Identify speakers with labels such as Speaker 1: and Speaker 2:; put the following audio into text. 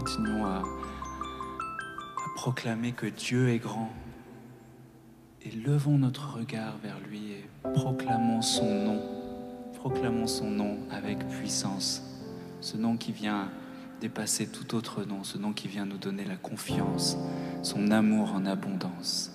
Speaker 1: Continuons à proclamer que Dieu est grand. Et levons notre regard vers lui et proclamons son nom. Proclamons son nom avec puissance. Ce nom qui vient dépasser tout autre nom. Ce nom qui vient nous donner la confiance, son amour en abondance.